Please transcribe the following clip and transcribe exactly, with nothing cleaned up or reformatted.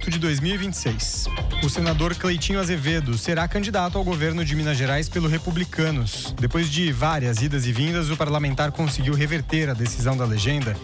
agosto de dois mil e vinte e seis. O senador Cleitinho Azevedo será candidato ao governo de Minas Gerais pelo Republicanos. Depois de várias idas e vindas, o parlamentar conseguiu reverter a decisão da legenda